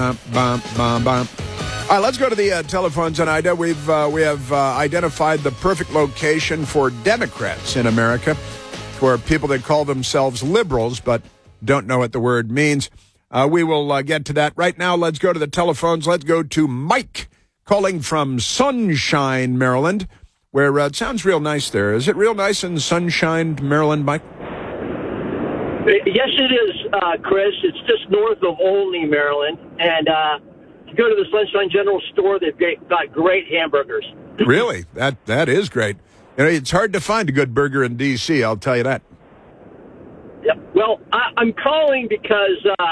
bum, bum, bum, bum. All right, let's go to the telephones, and Ida. We have identified the perfect location for Democrats in America, for people that call themselves liberals but don't know what the word means. We will get to that. Right now, let's go to the telephones. Let's go to Mike calling from Sunshine, Maryland, where it sounds real nice there. Is it real nice in Sunshine, Maryland, Mike? Yes, it is, Chris. It's just north of Olney, Maryland. And you go to the Sunshine General Store, they've got great hamburgers. Really? That is great. You know, it's hard to find a good burger in D.C., I'll tell you that. Yeah. Well, I'm calling because